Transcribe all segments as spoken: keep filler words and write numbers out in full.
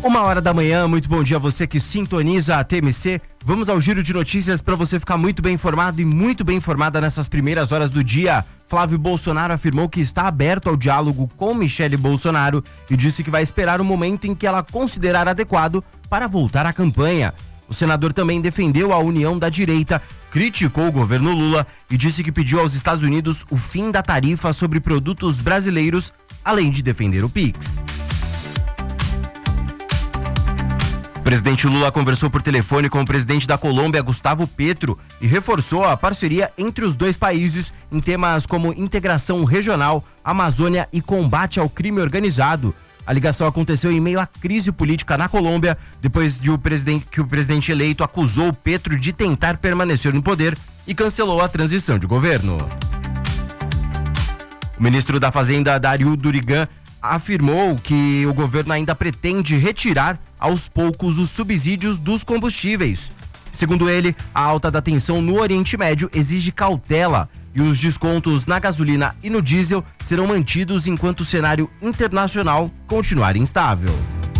Uma hora da manhã, muito bom dia a você que sintoniza a T M C. Vamos ao giro de notícias para você ficar muito bem informado e muito bem informada nessas primeiras horas do dia. Flávio Bolsonaro afirmou que está aberto ao diálogo com Michele Bolsonaro e disse que vai esperar o momento em que ela considerar adequado para voltar à campanha. O senador também defendeu a união da direita, criticou o governo Lula e disse que pediu aos Estados Unidos o fim da tarifa sobre produtos brasileiros, além de defender o Pix. O presidente Lula conversou por telefone com o presidente da Colômbia, Gustavo Petro, e reforçou a parceria entre os dois países em temas como integração regional, Amazônia e combate ao crime organizado. A ligação aconteceu em meio à crise política na Colômbia, depois de o presidente, que o presidente eleito acusou Petro de tentar permanecer no poder e cancelou a transição de governo. O ministro da Fazenda, Dario Durigan, afirmou que o governo ainda pretende retirar aos poucos os subsídios dos combustíveis. Segundo ele, a alta da tensão no Oriente Médio exige cautela e os descontos na gasolina e no diesel serão mantidos enquanto o cenário internacional continuar instável.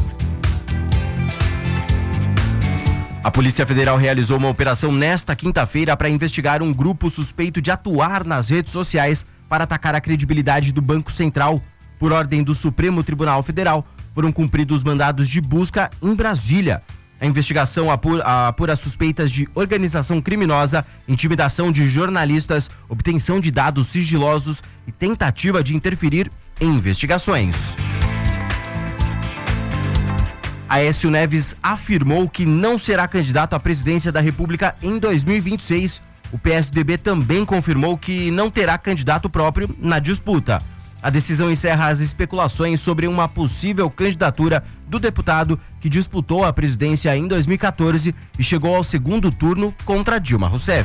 A Polícia Federal realizou uma operação nesta quinta-feira para investigar um grupo suspeito de atuar nas redes sociais para atacar a credibilidade do Banco Central. Por ordem do Supremo Tribunal Federal, foram cumpridos mandados de busca em Brasília. A investigação apura, apura suspeitas de organização criminosa, intimidação de jornalistas, obtenção de dados sigilosos e tentativa de interferir em investigações. Aécio Neves afirmou que não será candidato à presidência da República em dois mil e vinte e seis. O P S D B também confirmou que não terá candidato próprio na disputa. A decisão encerra as especulações sobre uma possível candidatura do deputado que disputou a presidência em dois mil e quatorze e chegou ao segundo turno contra Dilma Rousseff.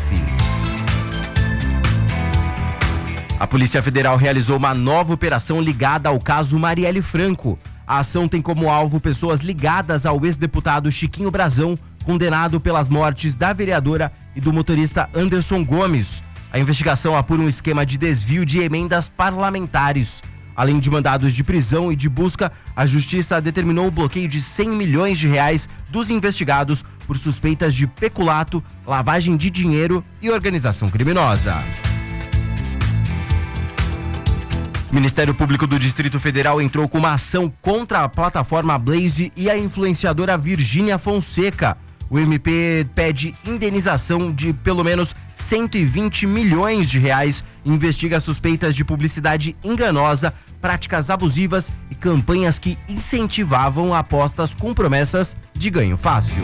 A Polícia Federal realizou uma nova operação ligada ao caso Marielle Franco. A ação tem como alvo pessoas ligadas ao ex-deputado Chiquinho Brazão, condenado pelas mortes da vereadora e do motorista Anderson Gomes. A investigação apura um esquema de desvio de emendas parlamentares. Além de mandados de prisão e de busca, a Justiça determinou o bloqueio de cem milhões de reais dos investigados por suspeitas de peculato, lavagem de dinheiro e organização criminosa. O Ministério Público do Distrito Federal entrou com uma ação contra a plataforma Blaze e a influenciadora Virgínia Fonseca. O M P pede indenização de pelo menos cento e vinte milhões de reais e investiga suspeitas de publicidade enganosa, práticas abusivas e campanhas que incentivavam apostas com promessas de ganho fácil.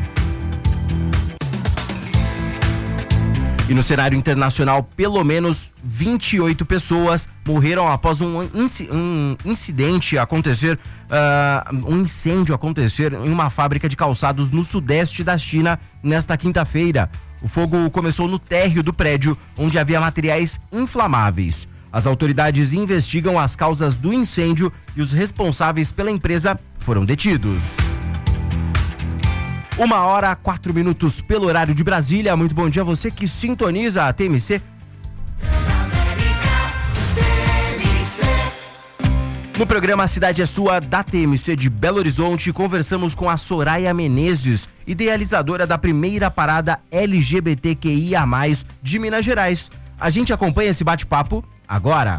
E no cenário internacional, pelo menos vinte e oito pessoas morreram após um, inci- um incidente acontecer, uh, um incêndio acontecer em uma fábrica de calçados no sudeste da China nesta quinta-feira. O fogo começou no térreo do prédio, onde havia materiais inflamáveis. As autoridades investigam as causas do incêndio e os responsáveis pela empresa foram detidos. Uma hora, quatro minutos pelo horário de Brasília. Muito bom dia a você que sintoniza a T M C. No programa A Cidade é Sua, da T M C de Belo Horizonte, conversamos com a Soraya Menezes, idealizadora da primeira parada L G B T Q I A mais, de Minas Gerais. A gente acompanha esse bate-papo agora.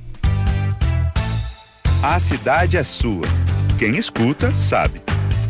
A Cidade é Sua. Quem escuta, sabe.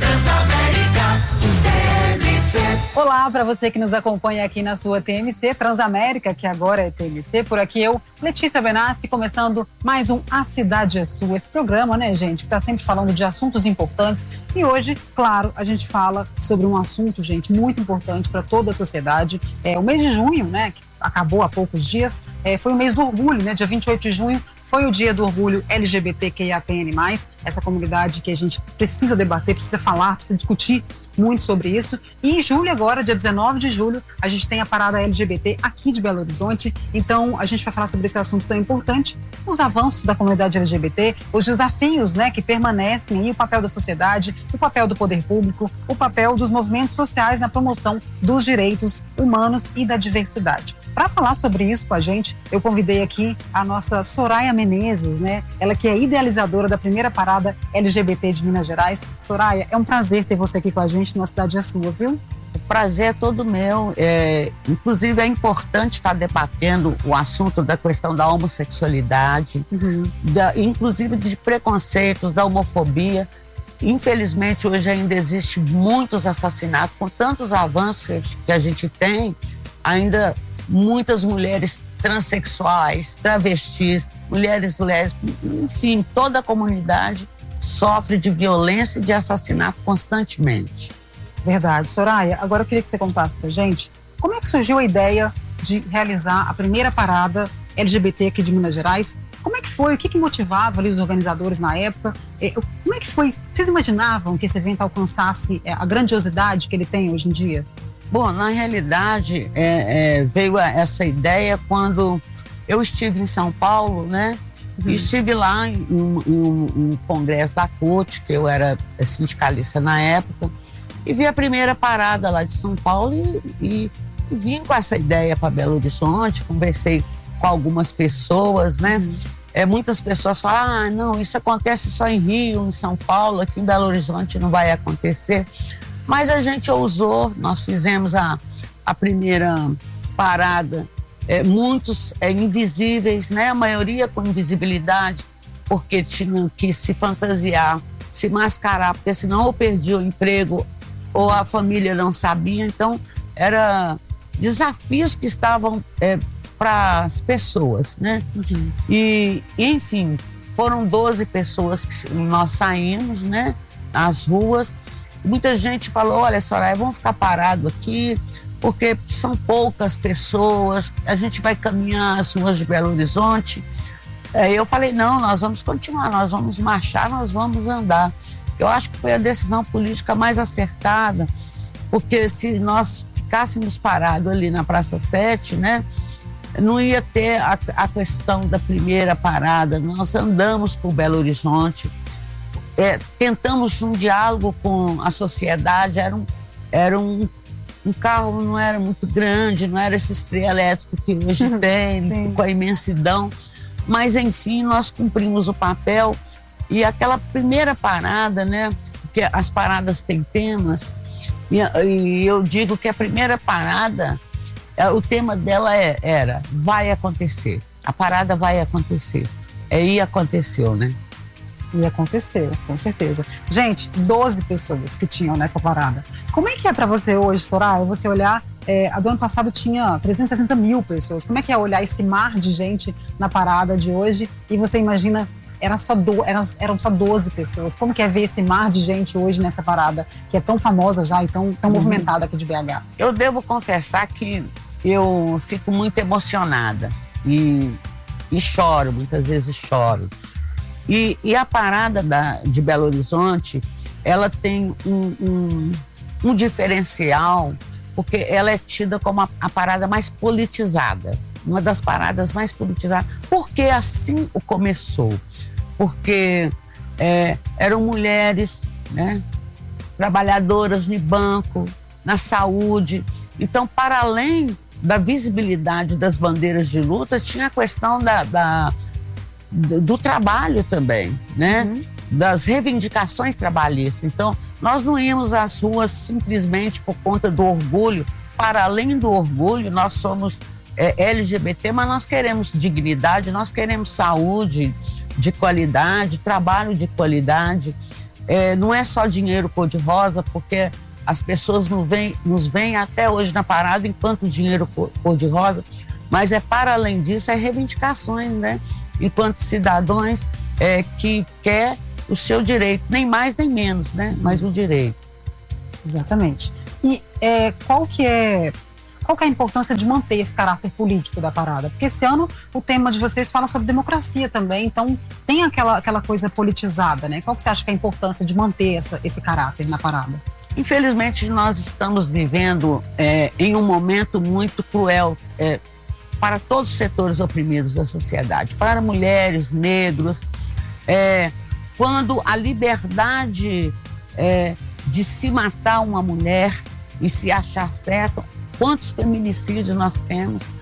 Olá para você que nos acompanha aqui na sua T M C, Transamérica, que agora é T M C. Por aqui eu, Letícia Benassi, começando mais um A Cidade é Sua. Esse programa, né, gente, que está sempre falando de assuntos importantes. E hoje, claro, a gente fala sobre um assunto, gente, muito importante para toda a sociedade. É o mês de junho, né, que acabou há poucos dias, é, foi o mês do orgulho, né, dia vinte e oito de junho. Foi o dia do orgulho L G B T Q I A P N mais, essa comunidade que a gente precisa debater, precisa falar, precisa discutir muito sobre isso. E em julho agora, dia dezenove de julho, a gente tem a parada L G B T aqui de Belo Horizonte. Então, a gente vai falar sobre esse assunto tão importante, os avanços da comunidade L G B T, os desafios, né, que permanecem aí, o papel da sociedade, o papel do poder público, o papel dos movimentos sociais na promoção dos direitos humanos e da diversidade. Para falar sobre isso com a gente, eu convidei aqui a nossa Soraya Menezes, né? Ela que é idealizadora da primeira parada L G B T de Minas Gerais. Soraya, é um prazer ter você aqui com a gente no A Cidade é Sua, viu? O prazer é todo meu. É, inclusive, é importante estar debatendo o assunto da questão da homossexualidade, uhum. da, inclusive de preconceitos, da homofobia. Infelizmente, hoje ainda existem muitos assassinatos, com tantos avanços que a gente tem, ainda muitas mulheres transexuais, travestis, mulheres lésbicas, enfim, toda a comunidade sofre de violência e de assassinato constantemente. Verdade. Soraya, agora eu queria que você contasse pra gente como é que surgiu a ideia de realizar a primeira parada L G B T aqui de Minas Gerais. Como é que foi? O que, que motivava ali os organizadores na época? Como é que foi? Vocês imaginavam que esse evento alcançasse a grandiosidade que ele tem hoje em dia? Bom, na realidade, é, é, veio essa ideia quando eu estive em São Paulo, né? Uhum. Estive lá em um, em um congresso da C U T, que eu era sindicalista na época, e vi a primeira parada lá de São Paulo e, e, e vim com essa ideia para Belo Horizonte, conversei com algumas pessoas, né? Uhum. É, muitas pessoas falam, ah, não, isso acontece só em Rio, em São Paulo, aqui em Belo Horizonte não vai acontecer. Mas a gente ousou, nós fizemos a, a primeira parada, é, muitos é, invisíveis, né? A maioria com invisibilidade, porque tinham que se fantasiar, se mascarar, porque senão ou perdia o emprego ou a família não sabia. Então, eram desafios que estavam é, para as pessoas, né? Uhum. E, enfim, foram doze pessoas que nós saímos, né? Nas ruas. Muita gente falou, olha, Soraya, vamos ficar parado aqui, porque são poucas pessoas, a gente vai caminhar as ruas de Belo Horizonte. Aí eu falei, não, nós vamos continuar, nós vamos marchar, nós vamos andar. Eu acho que foi a decisão política mais acertada, porque se nós ficássemos parados ali na Praça sete, né, não ia ter a, a questão da primeira parada. Nós andamos por Belo Horizonte, é, tentamos um diálogo com a sociedade, era um, era um, um carro, não era muito grande, não era esse trio elétrico que hoje tem, com a imensidão, mas enfim, nós cumprimos o papel. E aquela primeira parada, né, porque as paradas têm temas, e, e eu digo que a primeira parada, o tema dela é, era, vai acontecer, a parada vai acontecer, é, e aconteceu, né? E aconteceu, com certeza. Gente, doze pessoas que tinham nessa parada. Como é que é para você hoje, Soraya, você olhar, é, a do ano passado tinha trezentas e sessenta mil pessoas, como é que é olhar esse mar de gente na parada de hoje e você imagina, era só do, eram, eram só doze pessoas, como que é ver esse mar de gente hoje nessa parada, que é tão famosa já e tão, tão uhum. movimentada aqui de B H? Eu devo confessar que eu fico muito emocionada e, e choro, muitas vezes choro. E, e a parada da, de Belo Horizonte, ela tem um, um, um diferencial, porque ela é tida como a, a parada mais politizada, uma das paradas mais politizadas, porque assim o começou, porque é, eram mulheres, né, trabalhadoras no banco, na saúde. Então, para além da visibilidade das bandeiras de luta, tinha a questão da... da Do, do trabalho também, né? Uhum. Das reivindicações trabalhistas. Então, nós não íamos às ruas simplesmente por conta do orgulho. Para além do orgulho, nós somos é, L G B T, mas nós queremos dignidade, nós queremos saúde de qualidade, trabalho de qualidade. É, não é só dinheiro cor-de-rosa, porque as pessoas nos veem, nos veem até hoje na parada enquanto dinheiro cor-de-rosa, mas é para além disso, é reivindicações, né? Enquanto cidadãos é, que quer o seu direito, nem mais nem menos, né? Mas o direito. Exatamente. E é, qual que é qual que é a importância de manter esse caráter político da parada? Porque esse ano o tema de vocês fala sobre democracia também, então tem aquela, aquela coisa politizada, né? Qual que você acha que é a importância de manter essa, esse caráter na parada? Infelizmente, nós estamos vivendo é, em um momento muito cruel, é, para todos os setores oprimidos da sociedade, para mulheres, negros, é, quando a liberdade é, de se matar uma mulher e se achar certo, quantos feminicídios nós temos,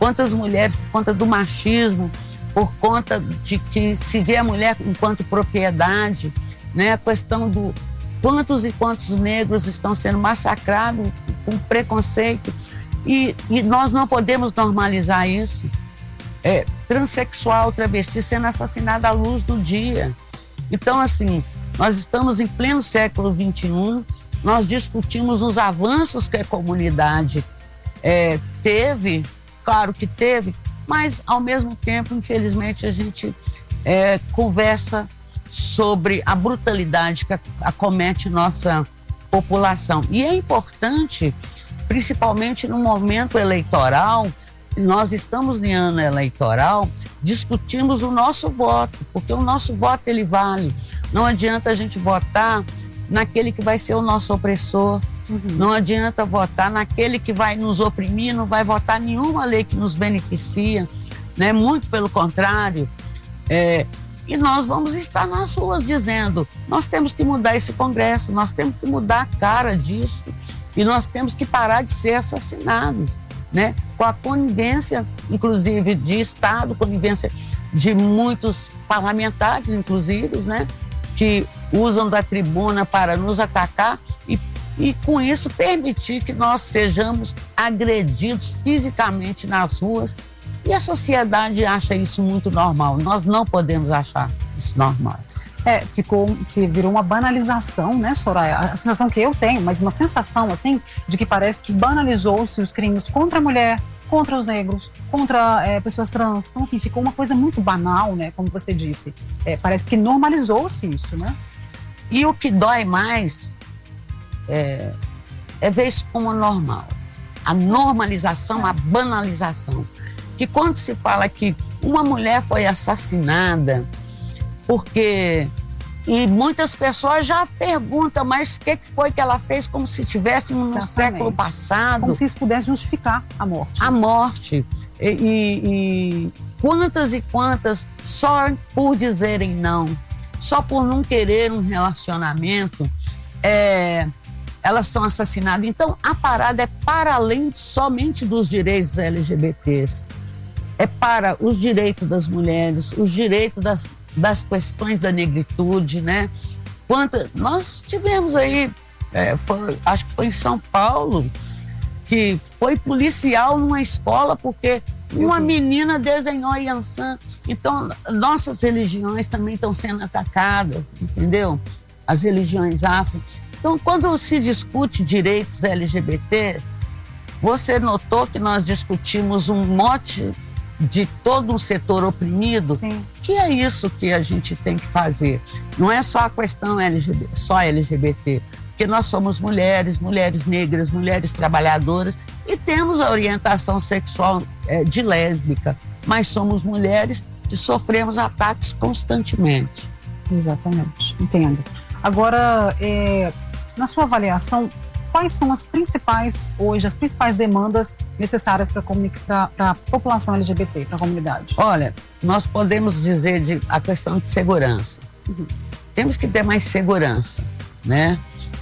Quantas mulheres, por conta do machismo, por conta de que se vê a mulher enquanto propriedade, né? A questão do quantos e quantos negros estão sendo massacrados com preconceito. E, e nós não podemos normalizar isso. É, transexual, travesti sendo assassinada à luz do dia. Então, assim, nós estamos em pleno século vinte e um, nós discutimos os avanços que a comunidade é, teve, claro que teve, mas, ao mesmo tempo, infelizmente, a gente é, conversa sobre a brutalidade que acomete nossa população. E é importante, principalmente no momento eleitoral, nós estamos em ano eleitoral, discutimos o nosso voto, porque o nosso voto, ele vale. Não adianta a gente votar naquele que vai ser o nosso opressor, uhum. Não adianta votar naquele que vai nos oprimir, não vai votar nenhuma lei que nos beneficia, né? Muito pelo contrário. É, e nós vamos estar nas ruas dizendo, nós temos que mudar esse Congresso, nós temos que mudar a cara disso, e nós temos que parar de ser assassinados, né? Com a conivência, inclusive, de Estado, conivência de muitos parlamentares, inclusive, né? Que usam da tribuna para nos atacar e, e, com isso, permitir que nós sejamos agredidos fisicamente nas ruas. E a sociedade acha isso muito normal. Nós não podemos achar isso normal. É, ficou, virou uma banalização, né, Soraya? A sensação que eu tenho, mas uma sensação, assim, de que parece que banalizou-se os crimes contra a mulher, contra os negros, contra é, pessoas trans. Então, assim, ficou uma coisa muito banal, né, como você disse. É, parece que normalizou-se isso, né? E o que dói mais é, é ver isso como normal. A normalização, a banalização. Que quando se fala que uma mulher foi assassinada porque... E muitas pessoas já perguntam, mas o que foi que ela fez, como se estivéssemos no século passado. Como se isso pudesse justificar a morte. A morte. E, e, e quantas e quantas, só por dizerem não, só por não querer um relacionamento, é, elas são assassinadas. Então, a parada é para além somente dos direitos L G B Ts. É para os direitos das mulheres, os direitos das das questões da negritude, né? Quanta, nós tivemos aí, é, foi, acho que foi em São Paulo, que foi policial numa escola porque uma menina desenhou Yansan. Então, nossas religiões também estão sendo atacadas, entendeu? As religiões afro. Então, quando se discute direitos L G B T, você notou que nós discutimos um mote de todo um setor oprimido. Sim. Que é isso que a gente tem que fazer. Não é só a questão L G B T, só L G B T, porque nós somos mulheres, mulheres negras, mulheres trabalhadoras e temos a orientação sexual é, de lésbica, mas somos mulheres que sofremos ataques constantemente. Exatamente, entendo. Agora, é, na sua avaliação, quais são as principais, hoje, as principais demandas necessárias para a população L G B T, para a comunidade? Olha, nós podemos dizer de, a questão de segurança. Uhum. Temos que ter mais segurança, né?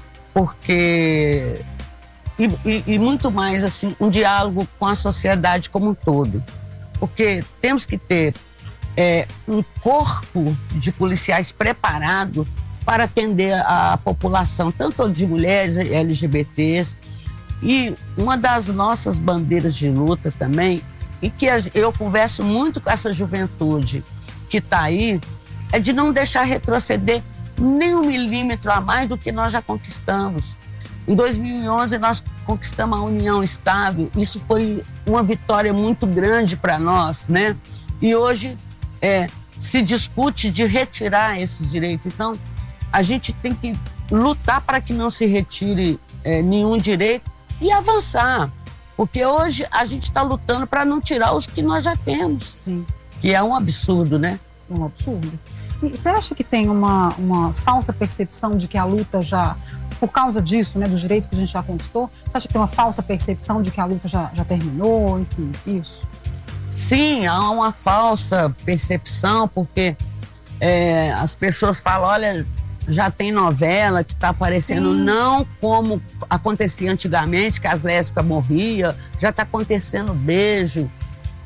Porque... E, e, e muito mais, assim, um diálogo com a sociedade como um todo. Porque temos que ter é, um corpo de policiais preparado para atender a população, tanto de mulheres L G B Ts. E uma das nossas bandeiras de luta também, e que eu converso muito com essa juventude que está aí, é de não deixar retroceder nem um milímetro a mais do que nós já conquistamos. Em dois mil e onze, nós conquistamos a união estável. Isso foi uma vitória muito grande para nós, né? E hoje é, se discute de retirar esse direito. Então, a gente tem que lutar para que não se retire é, nenhum direito e avançar. Porque hoje a gente está lutando para não tirar os que nós já temos. Sim. Que é um absurdo, né? É um absurdo. E você acha que tem uma, uma falsa percepção de que a luta já, por causa disso, né, dos direitos que a gente já conquistou, você acha que tem uma falsa percepção de que a luta já, já terminou, enfim, isso? Sim, há uma falsa percepção, porque é, as pessoas falam, olha, já tem novela que está aparecendo. Sim. Não como acontecia antigamente, que as lésbicas morriam, já está acontecendo beijo.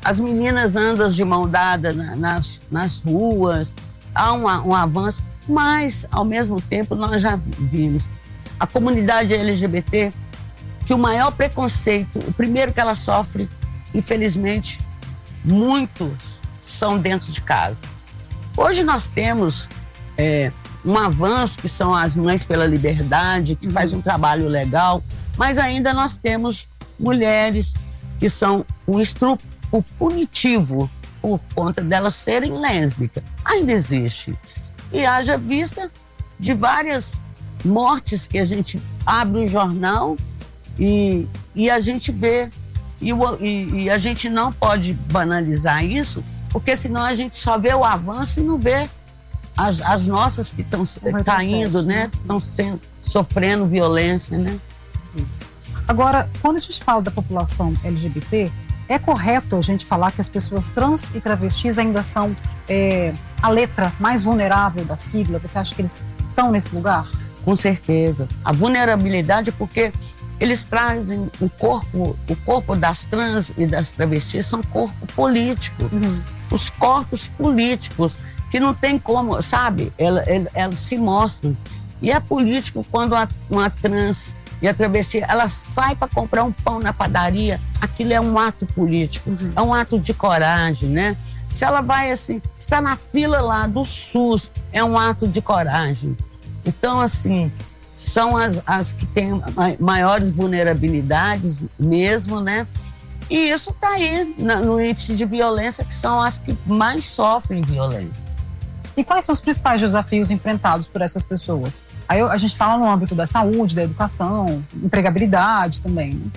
as meninas andam de mão dada na, nas, nas ruas, há um, um avanço, mas, ao mesmo tempo, nós já vimos a comunidade L G B T, que o maior preconceito, o primeiro que ela sofre, infelizmente, muitos são dentro de casa. Hoje nós temos é, um avanço, que são as Mães pela Liberdade, que faz um trabalho legal, mas ainda nós temos mulheres que são um estupro punitivo por conta delas serem lésbicas. Ainda existe. E haja vista de várias mortes que a gente abre o jornal e, e a gente vê. E, e, e a gente não pode banalizar isso, porque senão a gente só vê o avanço e não vê as, as nossas que estão caindo, né? Estão sendo, sofrendo violência, né? Agora, quando a gente fala da população L G B T, é correto a gente falar que as pessoas trans e travestis ainda são é, a letra mais vulnerável da sigla? Você acha que eles estão nesse lugar? Com certeza. A vulnerabilidade é porque eles trazem o corpo, o corpo das trans e das travestis são corpo político. Uhum. Os corpos políticos, que não tem como, sabe? Elas ela, ela se mostram. E é político quando uma, uma trans e a travesti, ela sai para comprar um pão na padaria, aquilo é um ato político, uhum. é um ato de coragem, né? Se ela vai assim, está na fila lá do SUS, é um ato de coragem. Então, assim, são as, as que têm maiores vulnerabilidades mesmo, né? E isso está aí na, no índice de violência, que são as que mais sofrem violência. E quais são os principais desafios enfrentados por essas pessoas? Aí a gente fala no âmbito da saúde, da educação, empregabilidade também, né?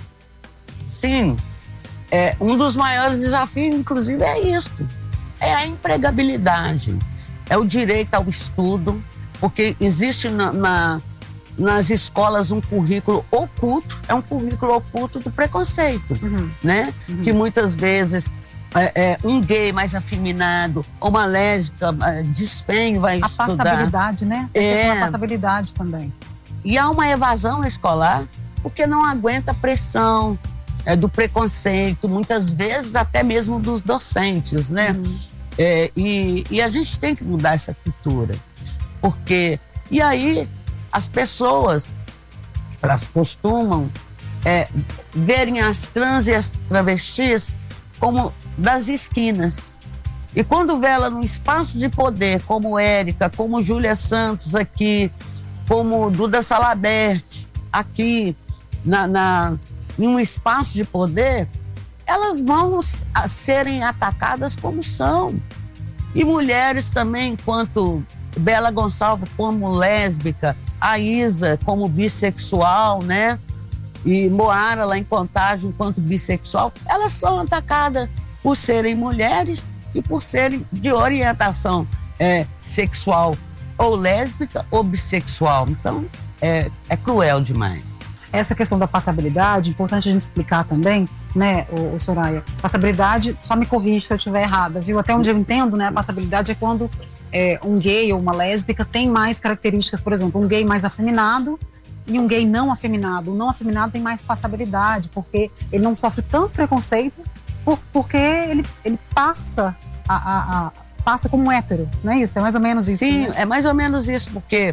Sim. É, um dos maiores desafios, inclusive, é isso. É a empregabilidade. É o direito ao estudo, porque existe na, na, nas escolas um currículo oculto, é um currículo oculto do preconceito, uhum. né? Uhum. Que muitas vezes... É, é, um gay mais afeminado, ou uma lésbica é, desfém vai a estudar. A passabilidade, né? Tem é. a passabilidade também. E há uma evasão escolar porque não aguenta a pressão é, do preconceito, muitas vezes até mesmo dos docentes, né? Uhum. É, e, e a gente tem que mudar essa cultura. Porque... E aí, as pessoas, elas costumam é, verem as trans e as travestis como das esquinas. E quando vê ela num espaço de poder, como Érica, como Júlia Santos aqui, como Duda Salabert aqui, na, na, em um espaço de poder, elas vão a serem atacadas como são. E mulheres também, enquanto Bela Gonçalves como lésbica, a Isa como bissexual, né? E Moara lá em Contagem enquanto bissexual, elas são atacadas por serem mulheres e por serem de orientação é, sexual ou lésbica ou bissexual. Então, é, é cruel demais. Essa questão da passabilidade, importante a gente explicar também, né, o, o Soraya? Passabilidade, só me corrija se eu estiver errada, viu? Até onde eu entendo, né, a passabilidade é quando é, um gay ou uma lésbica tem mais características, por exemplo, um gay mais afeminado e um gay não afeminado. O não afeminado tem mais passabilidade, porque ele não sofre tanto preconceito, por, porque ele, ele passa, a, a, a, passa como um hétero, não é isso? É mais ou menos isso? Sim, né? É mais ou menos isso, porque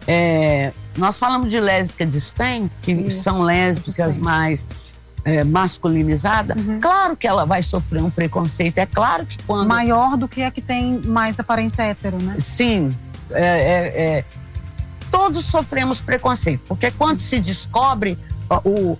é, nós falamos de lésbica desfém, que isso. são lésbicas desfém. mais é, masculinizadas. Uhum. Claro que ela vai sofrer um preconceito, é claro que quando... Maior do que a que tem mais aparência hétero, né? Sim, é... é, é todos sofremos preconceito, porque quando se descobre o,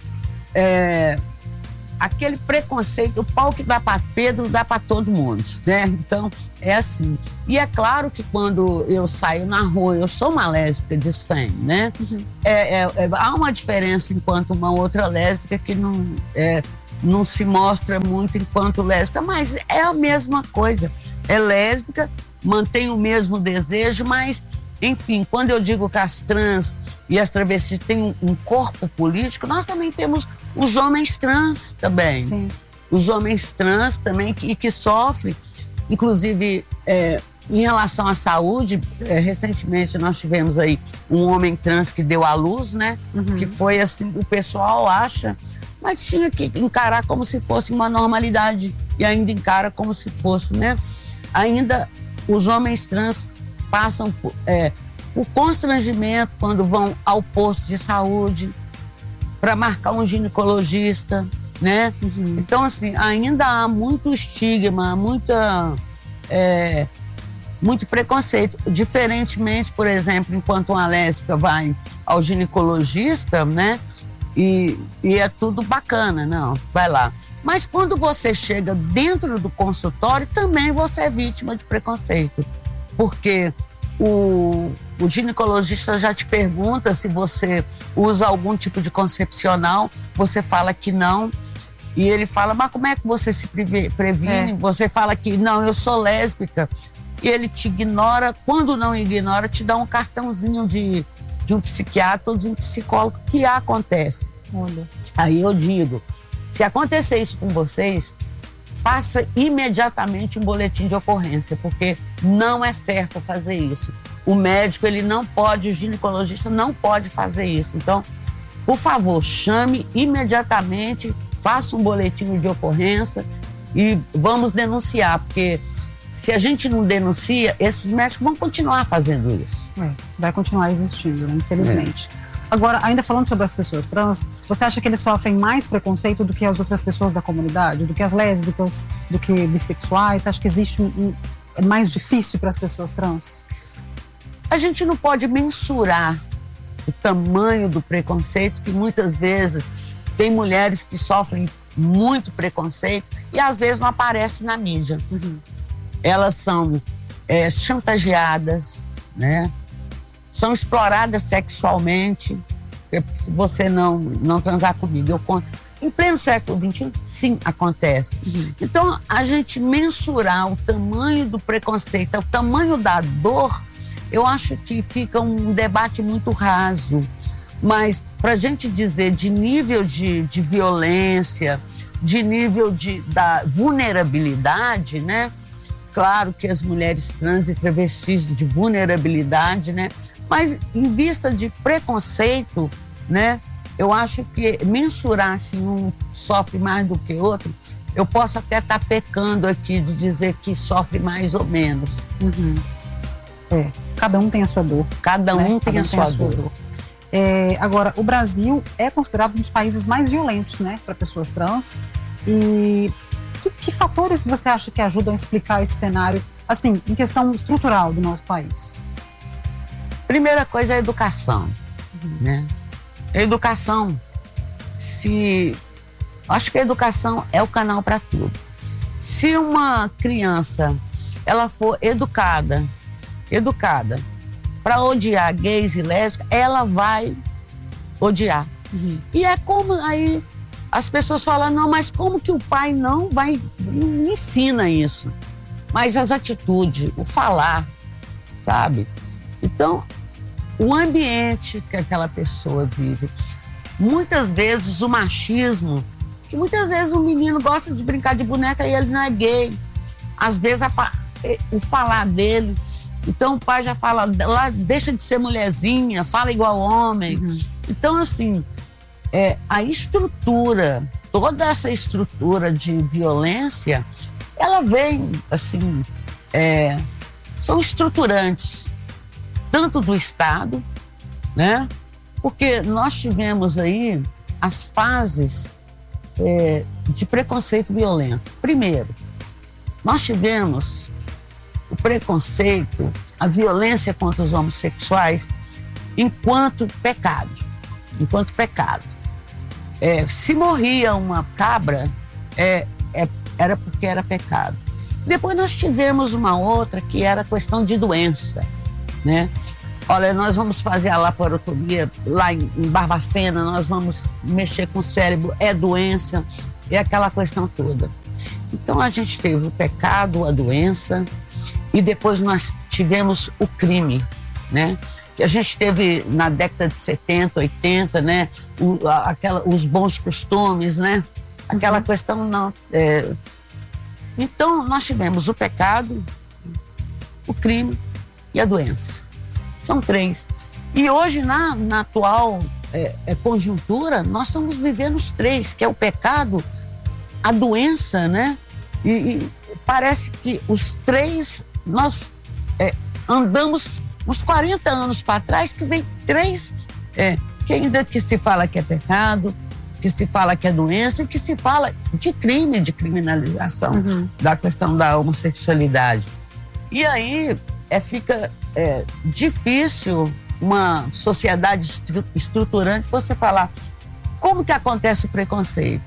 é, aquele preconceito, o pau que dá para Pedro dá para todo mundo, né? Então, é assim. E é claro que quando eu saio na rua, eu sou uma lésbica desfém, né? Uhum. É, é, é, há uma diferença enquanto uma outra lésbica que não, é, não se mostra muito enquanto lésbica, mas é a mesma coisa. É lésbica, mantém o mesmo desejo, mas... Enfim, quando eu digo que as trans e as travestis têm um corpo político, nós também temos os homens trans também. Sim. Os homens trans também que, que sofrem. Inclusive, é, em relação à saúde, é, recentemente nós tivemos aí um homem trans que deu à luz, né? Uhum. Que foi assim, o pessoal acha, mas tinha que encarar como se fosse uma normalidade e ainda encara como se fosse, né? Ainda os homens trans passam por, é, por constrangimento quando vão ao posto de saúde para marcar um ginecologista, né? Uhum. Então, assim, ainda há muito estigma, muita, é, muito preconceito. Diferentemente, por exemplo, enquanto uma lésbica vai ao ginecologista, né? E, e é tudo bacana, não, vai lá. Mas quando você chega dentro do consultório, também você é vítima de preconceito. Porque o, o ginecologista já te pergunta se você usa algum tipo de concepcional, você fala que não. E ele fala, mas como é que você se previne? É. Você fala que não, eu sou lésbica. E ele te ignora. Quando não ignora, te dá um cartãozinho de, de um psiquiatra ou de um psicólogo, que acontece. Olha. Aí eu digo, se acontecer isso com vocês, faça imediatamente um boletim de ocorrência, porque não é certo fazer isso. O médico, ele não pode, o ginecologista não pode fazer isso. Então, por favor, chame imediatamente, faça um boletim de ocorrência e vamos denunciar, porque se a gente não denuncia, esses médicos vão continuar fazendo isso. É, vai continuar existindo, né? Infelizmente. É. Agora, ainda falando sobre as pessoas trans, você acha que eles sofrem mais preconceito do que as outras pessoas da comunidade? Do que as lésbicas, do que bissexuais? Você acha que existe um, um, é mais difícil para as pessoas trans? A gente não pode mensurar o tamanho do preconceito, que muitas vezes tem mulheres que sofrem muito preconceito e às vezes não aparece na mídia. Uhum. Elas são é, chantageadas, né? São exploradas sexualmente. Se você não, não transar comigo, eu conto. Em pleno século vinte e um, sim, acontece. Uhum. Então, a gente mensurar o tamanho do preconceito, o tamanho da dor, eu acho que fica um debate muito raso. Mas, para a gente dizer de nível de, de violência, de nível de, da vulnerabilidade, né? Claro que as mulheres trans e travestis de vulnerabilidade, né? Mas em vista de preconceito, né? Eu acho que mensurar se um sofre mais do que outro, eu posso até estar tá pecando aqui de dizer que sofre mais ou menos. Uhum. É, cada um tem a sua dor. Cada um né? tem, cada a, um sua tem a sua dor. dor. É, agora, o Brasil é considerado um dos países mais violentos, né? Para pessoas trans. E que, que fatores você acha que ajudam a explicar esse cenário, assim, em questão estrutural do nosso país? Primeira coisa é a educação, uhum. né? A educação, se... Acho que a educação é o canal para tudo. Se uma criança, ela for educada, educada, para odiar gays e lésbicas, ela vai odiar. Uhum. E é como aí as pessoas falam, não, mas como que o pai não vai, não ensina isso? Mas as atitudes, o falar, sabe? Então, o ambiente que aquela pessoa vive. Muitas vezes o machismo, que muitas vezes o menino gosta de brincar de boneca e ele não é gay. Às vezes a, o falar dele, então o pai já fala, lá, deixa de ser mulherzinha, fala igual homem. Uhum. Então, assim, é, a estrutura, toda essa estrutura de violência, ela vem, assim, é, são estruturantes. Tanto do Estado, né? Porque nós tivemos aí as fases é, de preconceito violento. Primeiro, nós tivemos o preconceito, a violência contra os homossexuais enquanto pecado. Enquanto pecado. É, se morria uma cabra, é, é, era porque era pecado. Depois nós tivemos uma outra que era questão de doença. Né? Olha, nós vamos fazer a laparotomia lá em, em Barbacena, nós vamos mexer com o cérebro, é doença, é aquela questão toda. Então a gente teve o pecado, a doença, e depois nós tivemos o crime, né? Que a gente teve na década de setenta, oitenta, né? O, a, aquela, os bons costumes, né? Aquela uhum. questão não. É... Então nós tivemos o pecado, o crime e a doença. São três. E hoje, na, na atual é, é, conjuntura, nós estamos vivendo os três, que é o pecado, a doença, né? E, e parece que os três, nós é, andamos uns quarenta anos para trás, que vem três, é, que ainda que se fala que é pecado, que se fala que é doença, e que se fala de crime, de criminalização uhum. da questão da homossexualidade. E aí é, fica é, difícil uma sociedade estruturante você falar como que acontece o preconceito.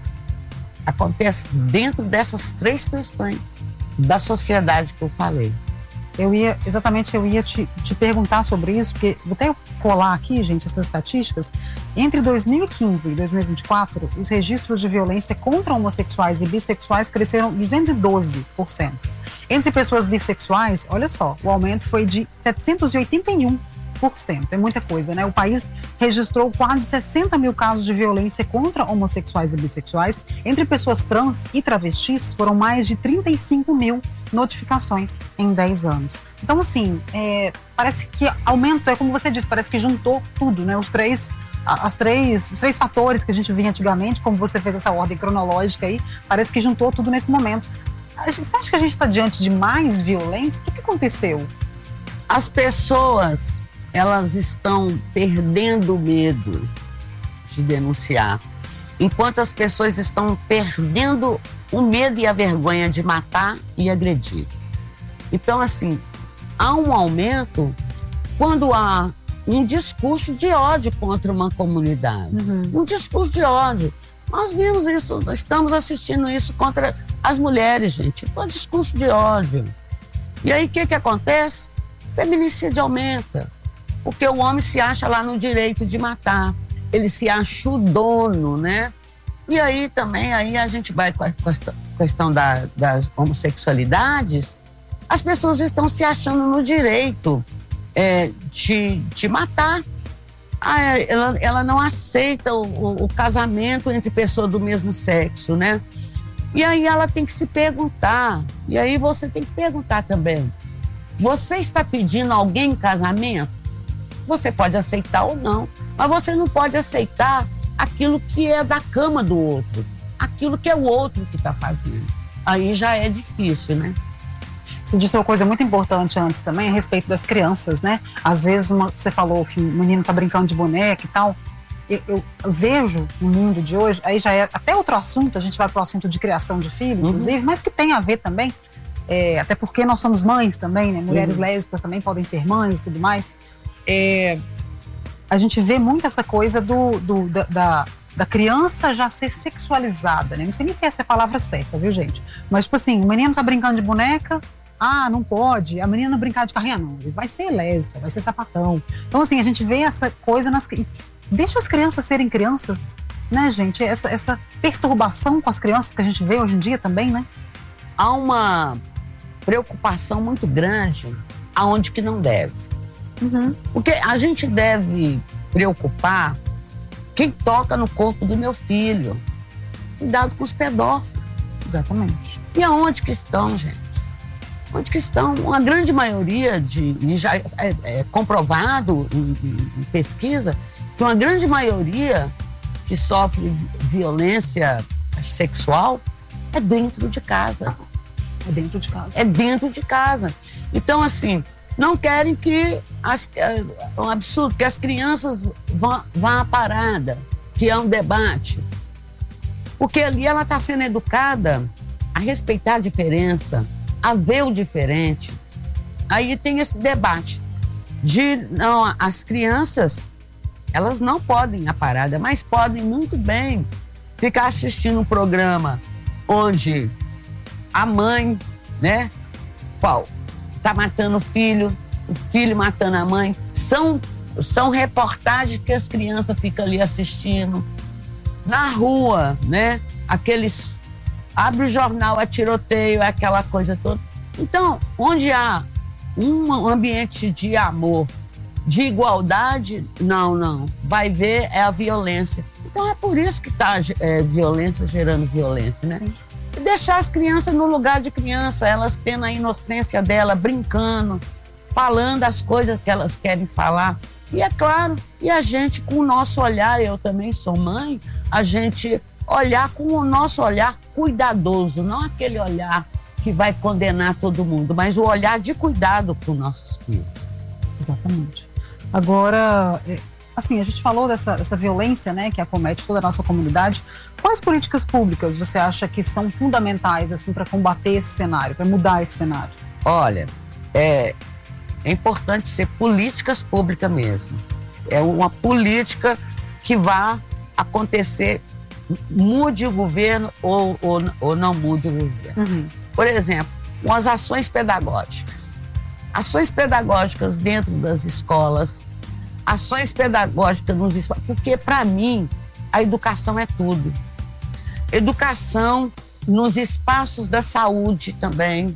Acontece dentro dessas três questões da sociedade que eu falei. Eu ia, exatamente, eu ia te, te perguntar sobre isso, porque vou até colar aqui, gente, essas estatísticas. Entre dois mil e quinze e dois mil e vinte e quatro, os registros de violência contra homossexuais e bissexuais cresceram duzentos e doze por cento. Entre pessoas bissexuais, olha só, o aumento foi de setecentos e oitenta e um por cento. É muita coisa, né? O país registrou quase sessenta mil casos de violência contra homossexuais e bissexuais. Entre pessoas trans e travestis, foram mais de trinta e cinco mil notificações em dez anos. Então, assim, é, parece que aumento, é como você disse, parece que juntou tudo, né? Os três, as três, os três fatores que a gente via antigamente, como você fez essa ordem cronológica aí, parece que juntou tudo nesse momento. Você acha que a gente está diante de mais violência? O que, que aconteceu? As pessoas, elas estão perdendo o medo de denunciar, enquanto as pessoas estão perdendo o medo e a vergonha de matar e agredir. Então, assim, há um aumento quando há um discurso de ódio contra uma comunidade. Uhum. Um discurso de ódio. Nós vimos isso, nós estamos assistindo isso contra as mulheres, gente. Foi um discurso de ódio. E aí, o que que acontece? O feminicídio aumenta. Porque o homem se acha lá no direito de matar. Ele se acha o dono, né? E aí também, aí a gente vai com a questão da, das homossexualidades, as pessoas estão se achando no direito é, de, de matar. Ah, ela, ela não aceita o, o, o casamento entre pessoas do mesmo sexo, né? E aí ela tem que se perguntar, e aí você tem que perguntar também, você está pedindo alguém em casamento? Você pode aceitar ou não, mas você não pode aceitar aquilo que é da cama do outro, aquilo que é o outro que está fazendo. Aí já é difícil, né? Você disse uma coisa muito importante antes também, a respeito das crianças, né? Às vezes uma, você falou que o menino está brincando de boneca e tal. Eu, eu, eu vejo no mundo de hoje, aí já é até outro assunto, a gente vai para o assunto de criação de filho, inclusive, uhum. mas que tem a ver também, é, até porque nós somos mães também, né? Mulheres uhum. lésbicas também podem ser mães e tudo mais. É, a gente vê muito essa coisa do, do, da, da, da criança já ser sexualizada, né? Não sei nem se essa é a palavra certa, viu, gente? Mas, tipo assim, o menino tá brincando de boneca, ah, não pode, a menina não brincar de carrinha, não, vai ser lésbica, vai ser sapatão. Então, assim, a gente vê essa coisa nas... Deixa as crianças serem crianças, né, gente? Essa, essa perturbação com as crianças que a gente vê hoje em dia também, né? Há uma preocupação muito grande aonde que não deve. Uhum. Porque a gente deve preocupar quem toca no corpo do meu filho. Cuidado com os pedófilos. Exatamente. E aonde que estão, gente? Onde que estão? Uma grande maioria, de, e já é, é comprovado em, em pesquisa, que uma grande maioria que sofre violência sexual é dentro de casa. É dentro de casa. É dentro de casa. Então, assim, não querem que as, é um absurdo, que as crianças vão, vão à parada, que é um debate. Porque ali ela está sendo educada a respeitar a diferença, a ver o diferente. Aí tem esse debate de, não, as crianças, elas não podem ir à parada, mas podem muito bem ficar assistindo um programa onde a mãe, né, qual, tá matando o filho, o filho matando a mãe. São, são reportagens que as crianças ficam ali assistindo. Na rua, né? Aqueles... Abre o jornal, é tiroteio, é aquela coisa toda. Então, onde há um ambiente de amor, de igualdade, não, não. Vai ver, é a violência. Então, é por isso que está é, violência gerando violência, né? Sim. E deixar as crianças no lugar de criança, elas tendo a inocência dela, brincando, falando as coisas que elas querem falar. E é claro, e a gente com o nosso olhar, eu também sou mãe, a gente olhar com o nosso olhar cuidadoso, não aquele olhar que vai condenar todo mundo, mas o olhar de cuidado para os nossos filhos. Exatamente. Agora, assim, a gente falou dessa, dessa violência, né, que acomete toda a nossa comunidade. Quais políticas públicas você acha que são fundamentais, assim, para combater esse cenário, para mudar esse cenário? Olha, é, é importante ser políticas públicas mesmo. É uma política que vá acontecer, mude o governo ou, ou, ou não mude o governo. Uhum. Por exemplo, umas ações pedagógicas. Ações pedagógicas dentro das escolas, ações pedagógicas nos espaços, porque para mim a educação é tudo. Educação nos espaços da saúde também.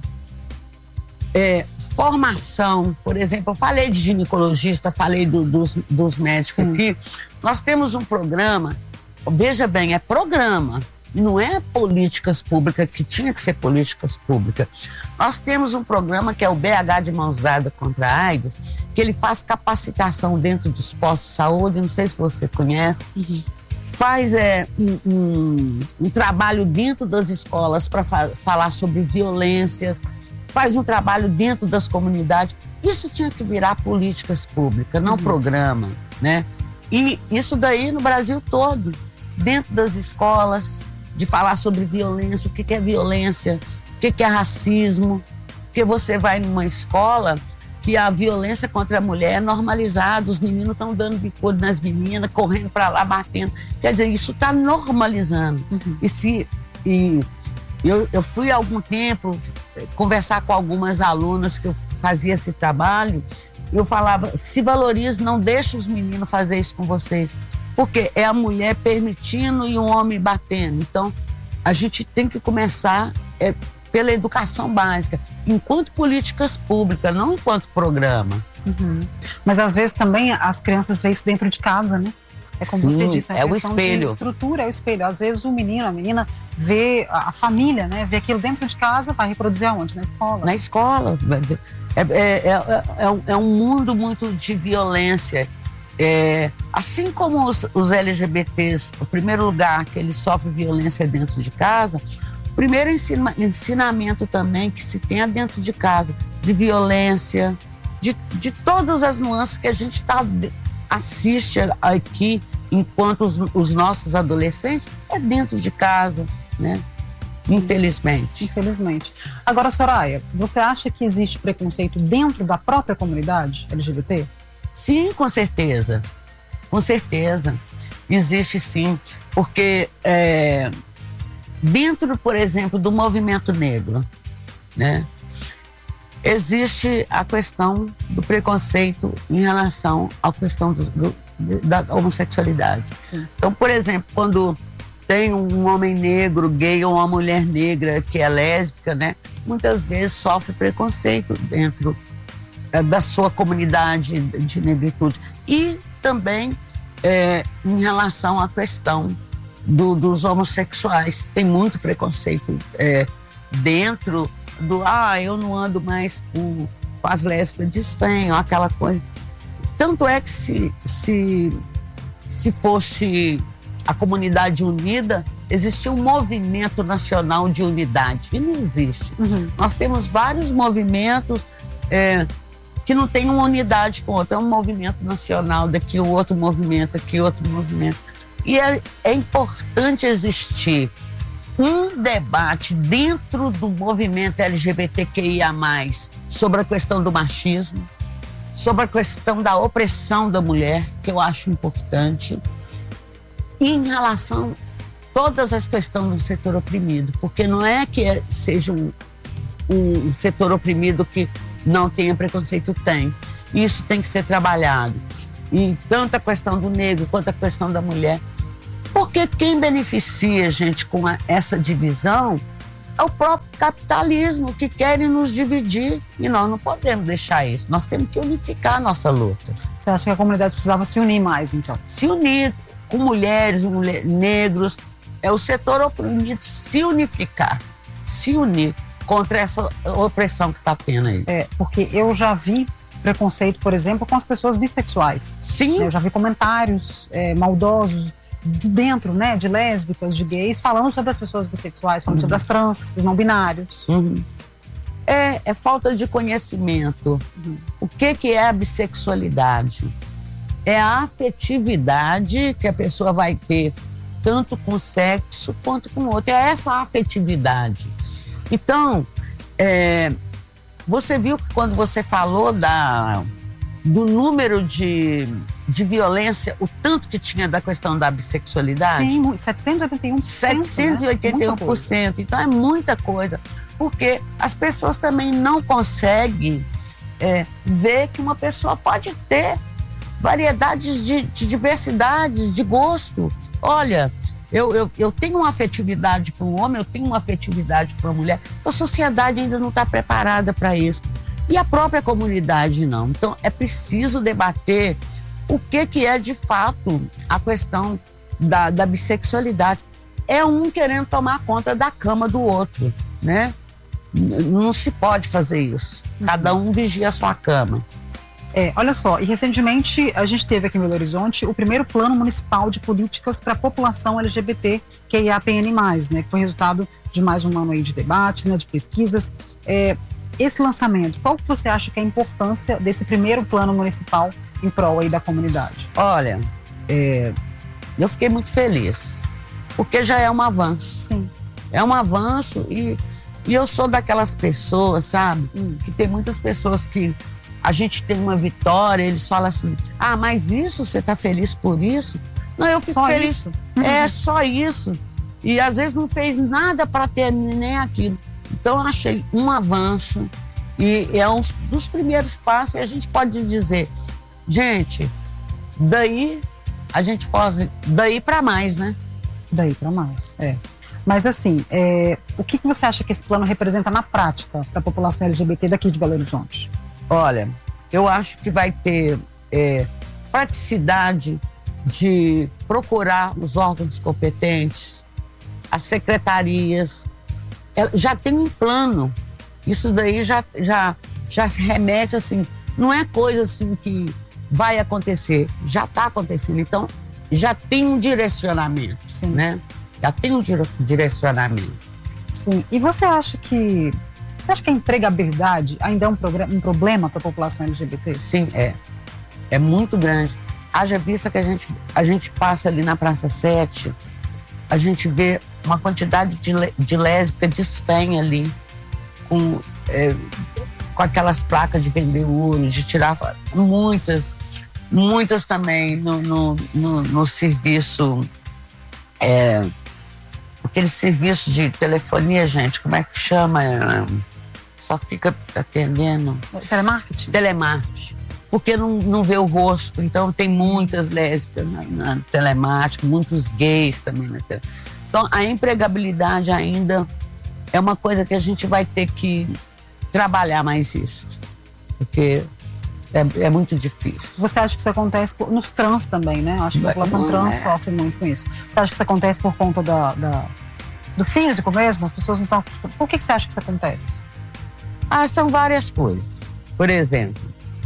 É, formação, por exemplo, eu falei de ginecologista, falei do, dos, dos médicos Sim. aqui. Nós temos um programa, veja bem, é programa, não é políticas públicas, que tinha que ser políticas públicas. Nós temos um programa que é o B H de Mãos Dadas contra a AIDS, que ele faz capacitação dentro dos postos de saúde, não sei se você conhece, uhum. faz é, um, um, um trabalho dentro das escolas para fa- falar sobre violências, faz um trabalho dentro das comunidades. Isso tinha que virar políticas públicas, não uhum. programa, né? E isso daí no Brasil todo, dentro das escolas, de falar sobre violência, o que é violência, o que é racismo. Porque você vai numa escola que a violência contra a mulher é normalizada, os meninos estão dando bicudo nas meninas, correndo para lá, batendo. Quer dizer, isso está normalizando. Uhum. E se... E, Eu, eu fui há algum tempo conversar com algumas alunas que eu fazia esse trabalho. Eu falava, se valorize, não deixe os meninos fazer isso com vocês. Porque é a mulher permitindo e o homem batendo. Então, a gente tem que começar é, pela educação básica, enquanto políticas públicas, não enquanto programa. Uhum. Mas às vezes também as crianças veem isso dentro de casa, né? É como Sim, você disse, a é o questão espelho. de estrutura é o espelho. Às vezes o menino, a menina vê a família, né? Vê aquilo dentro de casa, vai reproduzir aonde? Na escola. Na escola. É, é, é, é, é um mundo muito de violência. É, assim como os, os L G B Ts, o primeiro lugar que eles sofrem violência dentro de casa, o primeiro ensina, ensinamento também que se tem dentro de casa, de violência, de, de todas as nuances que a gente está... assiste aqui enquanto os, os nossos adolescentes é dentro de casa, né? Sim. Infelizmente. Infelizmente. Agora, Soraya, você acha que existe preconceito dentro da própria comunidade L G B T? Sim, com certeza. Com certeza. Existe sim. Porque é, dentro, por exemplo, do movimento negro, né? Existe a questão do preconceito em relação à questão do, do, da homossexualidade. Sim. Então, por exemplo, quando tem um homem negro, gay, ou uma mulher negra que é lésbica, né, muitas vezes sofre preconceito dentro é, da sua comunidade de negritude. E também é, em relação à questão do, dos homossexuais. Tem muito preconceito é, dentro do, ah, eu não ando mais com, com as lésbicas, desfenho, aquela coisa. Tanto é que se, se, se fosse a comunidade unida, existia um movimento nacional de unidade, e não existe. Uhum. Nós temos vários movimentos é, que não tem uma unidade com o outro, é um movimento nacional, daqui o outro movimento, aqui outro movimento. E é, é importante existir um debate dentro do movimento L G B T Q I A mais, sobre a questão do machismo, sobre a questão da opressão da mulher, que eu acho importante, e em relação a todas as questões do setor oprimido, porque não é que seja um, um setor oprimido que não tenha preconceito, tem. Isso tem que ser trabalhado. E tanto a questão do negro quanto a questão da mulher. Porque quem beneficia, gente, com a, essa divisão é o próprio capitalismo, que querem nos dividir. E nós não podemos deixar isso. Nós temos que unificar a nossa luta. Você acha que a comunidade precisava se unir mais, então? Se unir com mulheres, mulher, negros. É o setor oprimido se unificar, se unir contra essa opressão que está tendo aí. É, porque eu já vi preconceito, por exemplo, com as pessoas bissexuais. Sim. Eu já vi comentários é, maldosos de dentro, né, de lésbicas, de gays, falando sobre as pessoas bissexuais, falando uhum. sobre as trans, os não binários. Uhum. É, é falta de conhecimento. Uhum. O que, que é a bissexualidade? É a afetividade que a pessoa vai ter, tanto com o sexo quanto com o outro. É essa afetividade. Então, é, você viu que quando você falou da, do número de, de violência, o tanto que tinha da questão da bissexualidade? Sim, setecentos e oitenta e um por cento. setecentos e oitenta e um por cento. Né? Então, é muita coisa. Porque as pessoas também não conseguem é, ver que uma pessoa pode ter variedades de, de diversidades, de gosto. Olha, eu, eu, eu tenho uma afetividade para um homem, eu tenho uma afetividade para uma mulher. A sociedade ainda não está preparada para isso. E a própria comunidade não. Então, é preciso debater o que, que é, de fato, a questão da, da bissexualidade. É um querendo tomar conta da cama do outro, né? Não se pode fazer isso. Cada um vigia a sua cama. É, olha só, e recentemente a gente teve aqui em Belo Horizonte o primeiro plano municipal de políticas para a população L G B T Q I A P N mais, né? Que foi resultado de mais um ano aí de debate, né? De pesquisas. É, esse lançamento, qual que você acha que é a importância desse primeiro plano municipal em prol aí da comunidade? Olha, é, eu fiquei muito feliz, porque já é um avanço. Sim. É um avanço e... E eu sou daquelas pessoas, sabe? Hum. Que tem muitas pessoas que a gente tem uma vitória, eles falam assim, ah, mas isso, você tá feliz por isso? Não, eu fico só feliz. Isso? É, uhum. Só isso. E às vezes não fez nada para ter nem aquilo. Então eu achei um avanço e é um dos primeiros passos e a gente pode dizer, gente, daí a gente pode, daí para mais, né? Daí para mais, é. Mas assim, é, o que, que você acha que esse plano representa na prática para a população L G B T daqui de Belo Horizonte? Olha, eu acho que vai ter é, praticidade de procurar os órgãos competentes, as secretarias. Já tem um plano. Isso daí já, já, já remete assim, não é coisa assim que vai acontecer, já está acontecendo. Então, já tem um direcionamento, Sim. né? Já tem um direcionamento. Sim. E você acha que você acha que a empregabilidade ainda é um, um problema para a população L G B T? Sim, é. É muito grande. Haja vista que a gente, a gente passa ali na Praça sete, a gente vê uma quantidade de, de lésbicas desfém ali, com, é, com aquelas placas de vender ouro, de tirar muitas, muitas também no, no, no, no serviço. É, aquele serviço de telefonia, gente, como é que chama? Só fica atendendo. Telemarketing? Telemarketing. Porque não, não vê o rosto. Então, tem muitas lésbicas na, na telemarketing, muitos gays também na telemarketing. Então, a empregabilidade ainda é uma coisa que a gente vai ter que trabalhar mais isso. Porque é, é muito difícil. Você acha que isso acontece por, nos trans também, né? Acho que a população não, trans é. sofre muito com isso. Você acha que isso acontece por conta da, da, do físico mesmo? As pessoas não estão acostumadas. Por que, que você acha que isso acontece? Ah, são várias coisas. Por exemplo,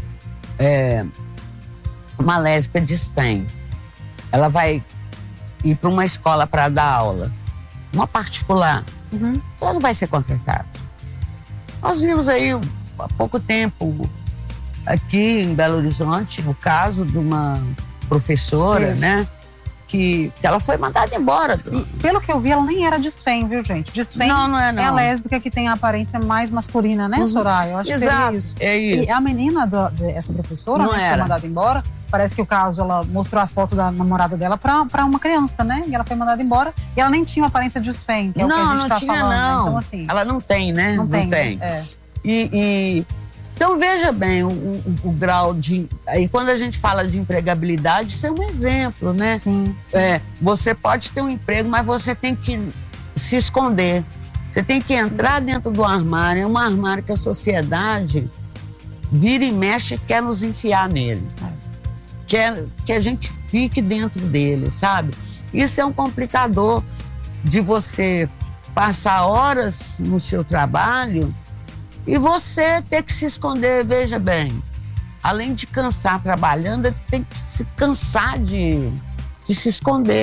é, uma lésbica desfém. Ela vai ir para uma escola para dar aula, uma particular. Uhum. Ela não vai ser contratada. Nós vimos aí há pouco tempo, aqui em Belo Horizonte, o caso de uma professora, Isso. né? Que, que ela foi mandada embora. Do... E, pelo que eu vi, ela nem era desfém, viu, gente? Desfém não, não é, não. é a lésbica que tem a aparência mais masculina, né, uhum. Soraya? Eu acho Exato, que seria isso. É isso. E a menina, do, essa professora, não né, que foi mandada embora, parece que o caso, ela mostrou a foto da namorada dela pra, pra uma criança, né? E ela foi mandada embora e ela nem tinha uma aparência de desfém, que é não, o que a gente não tá tinha, falando. Não. Né? Então, assim, ela não tem, né? Não, não tem. tem. É. E... e... Então, veja bem o, o, o grau de... Aí, quando a gente fala de empregabilidade, isso é um exemplo, né? Sim, sim. É, você pode ter um emprego, mas você tem que se esconder. Você tem que entrar sim. dentro do armário. É um armário que a sociedade vira e mexe e quer nos enfiar nele. É. Quer que a gente fique dentro dele, sabe? Isso é um complicador de você passar horas no seu trabalho e você ter que se esconder. Veja bem, além de cansar trabalhando, tem que se cansar de, de se esconder.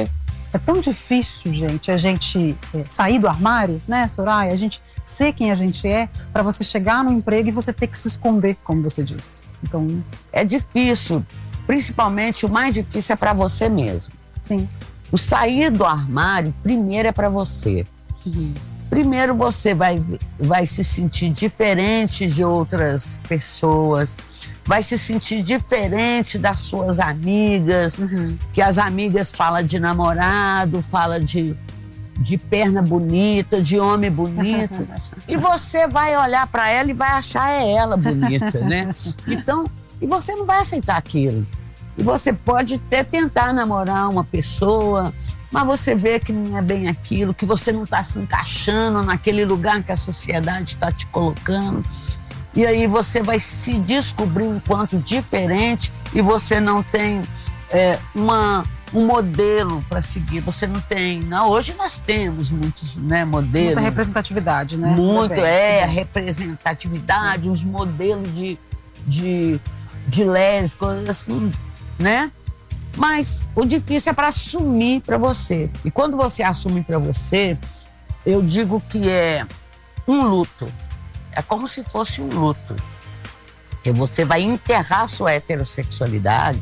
É tão difícil, gente, a gente é, sair do armário, né, Soraya? A gente ser quem a gente é, para você chegar no emprego e você ter que se esconder, como você disse. Então, é difícil, principalmente o mais difícil é para você mesmo. Sim. O sair do armário, primeiro é para você. Uhum. Primeiro você vai, vai se sentir diferente de outras pessoas, vai se sentir diferente das suas amigas, uhum. que as amigas falam de namorado, falam de, de perna bonita, de homem bonito. E você vai olhar para ela e vai achar é ela bonita, né? Então, e você não vai aceitar aquilo. E você pode até tentar namorar uma pessoa, mas você vê que não é bem aquilo, que você não está se encaixando naquele lugar que a sociedade está te colocando. E aí você vai se descobrir enquanto diferente e você não tem é, uma, um modelo para seguir. Você não tem... Não, hoje nós temos muitos, né, modelos. Muita representatividade, né? Muito, é, representatividade, os modelos de, de, de lésbicas, assim, né? Mas o difícil é para assumir para você. E quando você assume para você, eu digo que é um luto. É como se fosse um luto. Que você vai enterrar a sua heterossexualidade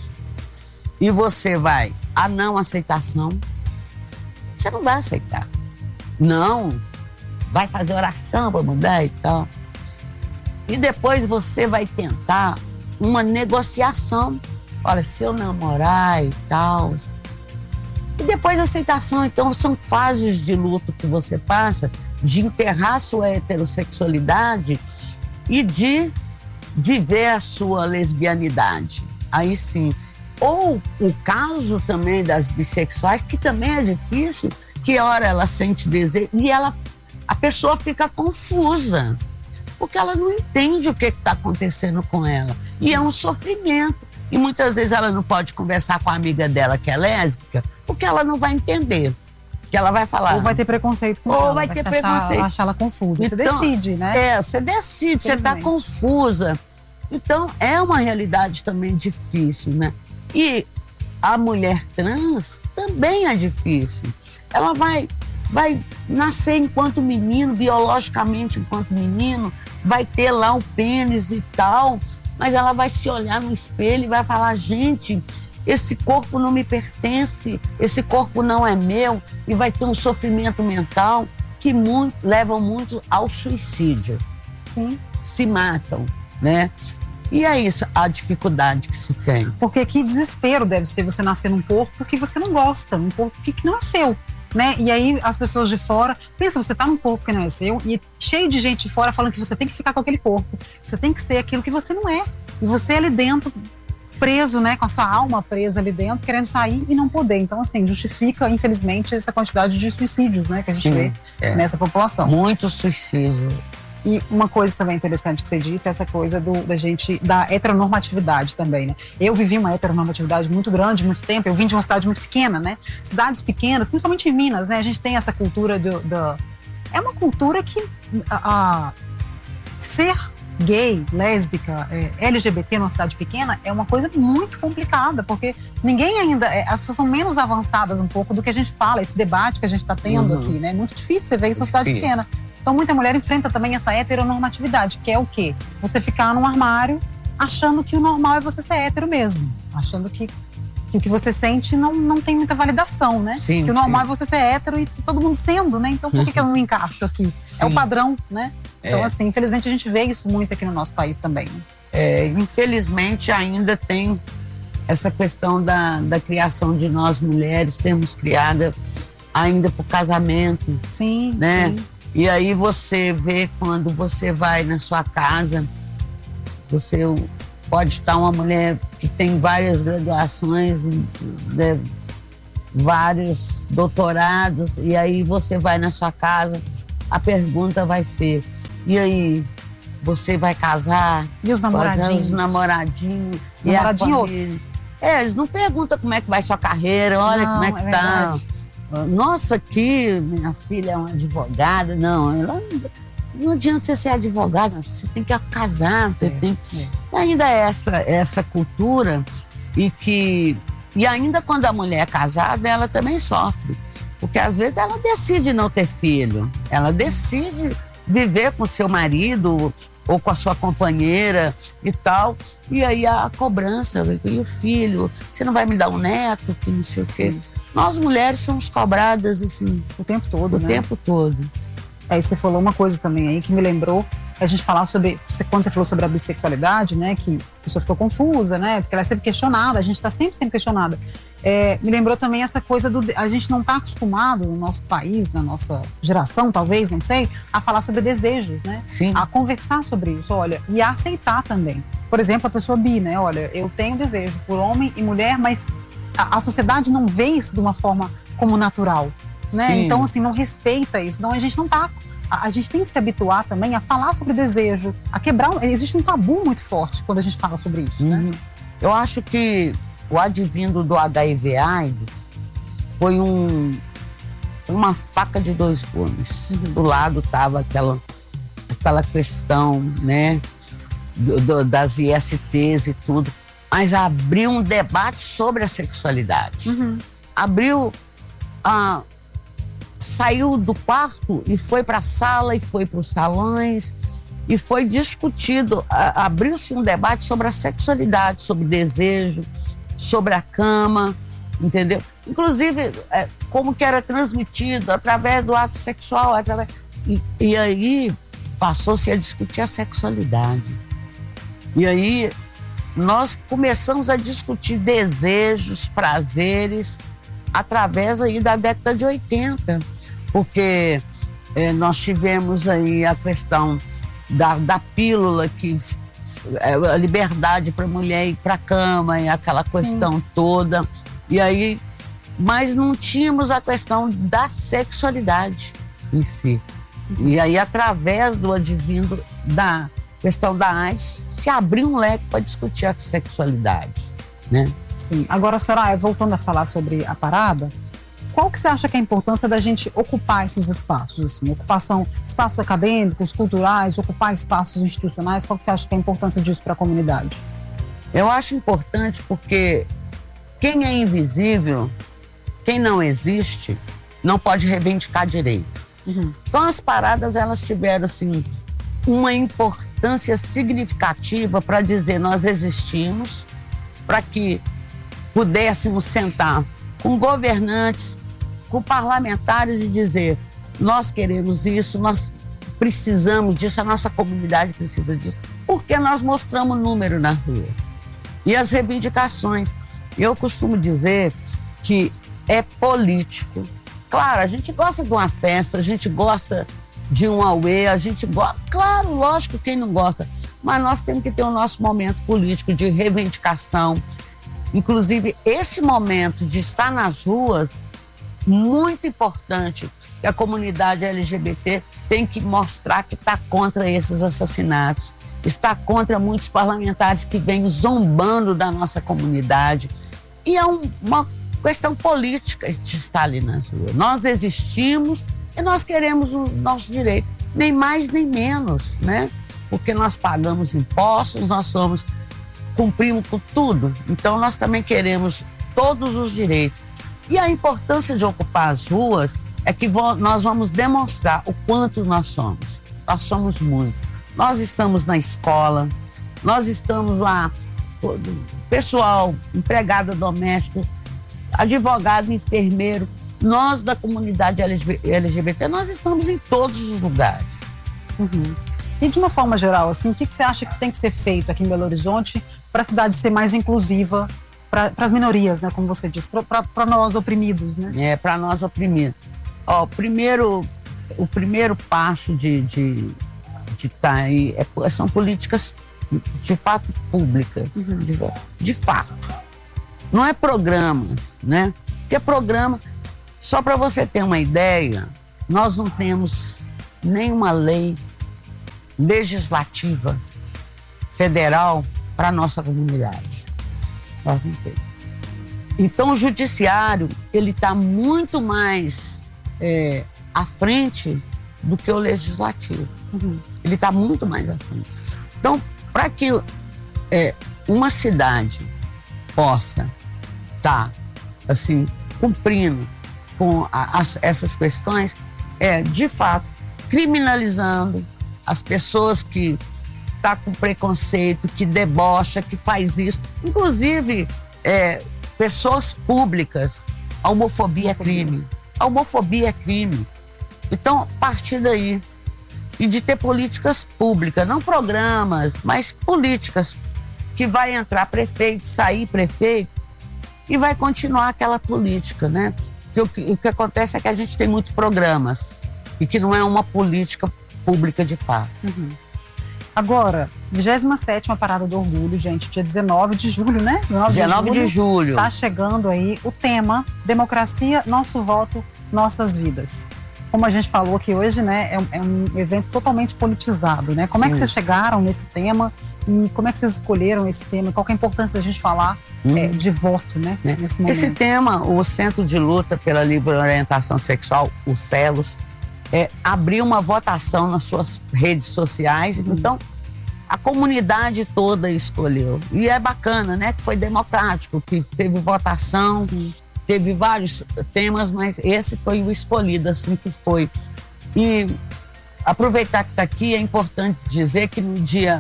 e você vai, a não aceitação, você não vai aceitar. Não, vai fazer oração para mudar e tal. E depois você vai tentar uma negociação. Olha, se eu namorar e tal. E depois a aceitação. Então, são fases de luto que você passa, de enterrar sua heterossexualidade e de viver a sua lesbianidade. Aí sim. Ou o caso também das bissexuais, que também é difícil, que hora ela sente desejo e ela, a pessoa fica confusa, porque ela não entende o que está acontecendo com ela. E é um sofrimento. E muitas vezes ela não pode conversar com a amiga dela que é lésbica, porque ela não vai entender. Que ela vai falar. Ou vai ter preconceito com ou ela. Ou vai ter vai preconceito. Achar, achar ela confusa. Então, você decide, né? É, você decide, você está confusa. Então, é uma realidade também difícil, né? E a mulher trans também é difícil. Ela vai, vai nascer enquanto menino, biologicamente enquanto menino, vai ter lá o pênis e tal, mas ela vai se olhar no espelho e vai falar, gente, esse corpo não me pertence, esse corpo não é meu, e vai ter um sofrimento mental que muito, levam muito ao suicídio. Sim. Se matam, né? E é isso, a dificuldade que se tem. Porque que desespero deve ser você nascer num corpo que você não gosta, num corpo que não é seu, né? E aí as pessoas de fora, pensa, você tá num corpo que não é seu e cheio de gente de fora falando que você tem que ficar com aquele corpo, você tem que ser aquilo que você não é. E você ali dentro, preso, né, com a sua alma presa ali dentro, querendo sair e não poder. Então, assim, justifica, infelizmente, essa quantidade de suicídios, né, que a gente Sim, vê é. nessa população. Muito suicídio. E uma coisa também interessante que você disse é essa coisa do, da gente, da heteronormatividade também, né? Eu vivi uma heteronormatividade muito grande, muito tempo. Eu vim de uma cidade muito pequena, né? Cidades pequenas, principalmente em Minas, né? A gente tem essa cultura do... do é uma cultura que... A, a, ser gay, lésbica, é, L G B T numa cidade pequena é uma coisa muito complicada, porque ninguém ainda... É, as pessoas são menos avançadas um pouco do que a gente fala, esse debate que a gente está tendo uhum. aqui, né? É muito difícil você ver isso numa cidade pequena. Então, muita mulher enfrenta também essa heteronormatividade, que é o quê? Você ficar num armário achando que o normal é você ser hétero mesmo. Achando que, que o que você sente não, não tem muita validação, né? Sim, que o normal sim. é você ser hétero e todo mundo sendo, né? Então, por que, que eu não me encaixo aqui? Sim. É o padrão, né? Então, é. assim, infelizmente a gente vê isso muito aqui no nosso país também. É, infelizmente ainda tem essa questão da, da criação de nós mulheres, sermos criadas ainda por casamento. Sim, né? sim. E aí você vê quando você vai na sua casa, você pode estar uma mulher que tem várias graduações, né, vários doutorados, e aí você vai na sua casa, a pergunta vai ser, e aí, você vai casar? E os namoradinhos? Os namoradinhos. Os namoradinhos? É, eles não perguntam como é que vai sua carreira, olha não, como é que é tá. Verdade. Nossa, aqui minha filha é uma advogada. Não, ela, não adianta você ser advogada, você tem que casar. Você é, tem... É. Ainda é essa, essa cultura e que E ainda quando a mulher é casada, ela também sofre. Porque às vezes ela decide não ter filho. Ela decide viver com seu marido ou com a sua companheira e tal. E aí a cobrança, e o filho, você não vai me dar um neto, que não sei o quê. Nós mulheres somos cobradas assim o tempo todo, o né? tempo todo. Aí você falou uma coisa também aí que me lembrou a gente falar sobre, quando você falou sobre a bissexualidade, né, que a pessoa ficou confusa, né, porque ela é sempre questionada, a gente está sempre, sempre questionada. É, me lembrou também essa coisa do, a gente não está acostumado no nosso país, na nossa geração, talvez, não sei, a falar sobre desejos, né? Sim. A conversar sobre isso, olha, e a aceitar também. Por exemplo, a pessoa bi, né, olha, eu tenho desejo por homem e mulher, mas a, a sociedade não vê isso de uma forma como natural, né? Sim. Então, assim, não respeita isso, então a gente não está... A gente tem que se habituar também a falar sobre desejo, a quebrar. Existe um tabu muito forte quando a gente fala sobre isso, Uhum. né? Eu acho que o advindo do H I V AIDS foi, um, foi uma faca de dois gumes. Uhum. Do lado estava aquela, aquela questão, né, do, do, das I S Ts e tudo, mas abriu um debate sobre a sexualidade. Uhum. Abriu a... Saiu do quarto e foi para a sala e foi para os salões e foi discutido, abriu-se um debate sobre a sexualidade, sobre desejo, sobre a cama, entendeu? Inclusive, é, como que era transmitido através do ato sexual, através... E, e aí passou-se a discutir a sexualidade. E aí nós começamos a discutir desejos, prazeres, através aí da década de oitenta. Porque eh, nós tivemos aí a questão da, da pílula, que é, a liberdade para a mulher ir para a cama e aquela questão Sim. toda. E aí, mas não tínhamos a questão da sexualidade em si. Uhum. E aí, através do advindo da questão da AIDS, se abriu um leque para discutir a sexualidade, né? Sim. Agora, senhora, voltando a falar sobre a parada, qual que você acha que é a importância da gente ocupar esses espaços? Assim, ocupação, espaços acadêmicos, culturais, ocupar espaços institucionais, qual que você acha que é a importância disso para a comunidade? Eu acho importante porque quem é invisível, quem não existe, não pode reivindicar direito. Uhum. Então as paradas, elas tiveram assim, uma importância significativa para dizer nós existimos, para que pudéssemos sentar com governantes, com parlamentares e dizer nós queremos isso, nós precisamos disso, a nossa comunidade precisa disso, porque nós mostramos número na rua. E as reivindicações. Eu costumo dizer que é político. Claro, a gente gosta de uma festa, a gente gosta de um auê, a gente gosta... Claro, lógico, quem não gosta. Mas nós temos que ter o nosso momento político de reivindicação. Inclusive, esse momento de estar nas ruas, muito importante, que a comunidade L G B T tem que mostrar que está contra esses assassinatos, está contra muitos parlamentares que vêm zombando da nossa comunidade. E é um, uma questão política de estar ali nas ruas. Nós existimos e nós queremos o nosso direito, nem mais nem menos, né? Porque nós pagamos impostos, nós somos... cumprimos com tudo, então nós também queremos todos os direitos. E a importância de ocupar as ruas é que nós vamos demonstrar o quanto nós somos. Nós somos muito. Nós estamos na escola, nós estamos lá, pessoal, empregado doméstico, advogado, enfermeiro, nós da comunidade L G B T, nós estamos em todos os lugares. Uhum. E de uma forma geral, assim, o que, que você acha que tem que ser feito aqui em Belo Horizonte para a cidade ser mais inclusiva para as minorias, né, como você disse, para nós oprimidos, né? É, para nós oprimidos. Ó, o primeiro, o primeiro passo de de de tá aí é, são políticas de fato públicas, uhum. de, de fato. Não é programas, né? Porque programa, só para você ter uma ideia, nós não temos nenhuma lei legislativa federal para a nossa comunidade. Nós não temos. Então o judiciário, ele está muito mais é, à frente do que o legislativo. Uhum. Ele está muito mais à frente. Então, para que é, uma cidade possa está, assim, cumprindo com a, as, essas questões é, de fato, criminalizando as pessoas que estão com preconceito, que debocha, que faz isso. Inclusive, é, pessoas públicas. A homofobia, homofobia é crime. A homofobia é crime. Então, a partir daí, e de ter políticas públicas, não programas, mas políticas, que vai entrar prefeito, sair prefeito, e vai continuar aquela política, né? O que, o que acontece é que a gente tem muitos programas, e que não é uma política pública de fato. Uhum. Agora, vigésima sétima Parada do Orgulho, gente, dia dezenove de julho, né? dezenove de julho. Está chegando aí o tema Democracia, Nosso Voto, Nossas Vidas. Como a gente falou aqui hoje, né, é um, é um evento totalmente politizado, né? Como Sim. é que vocês chegaram nesse tema e como é que vocês escolheram esse tema? Qual que é a importância da gente falar hum. é, de voto, né, é. nesse momento? Esse tema, o Centro de Luta pela Livre Orientação Sexual, o CELOS, é, abriu uma votação nas suas redes sociais, hum. então a comunidade toda escolheu. E é bacana, né, que foi democrático, que teve votação, Sim. teve vários temas, mas esse foi o escolhido, assim que foi. E aproveitar que está aqui, é importante dizer que no dia